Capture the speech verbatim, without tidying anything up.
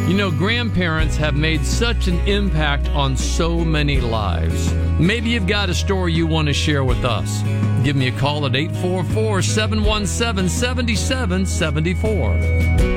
You know, grandparents have made such an impact on so many lives. Maybe you've got a story you want to share with us. Give me a call at eight four four, seven one seven, seven seven seven four.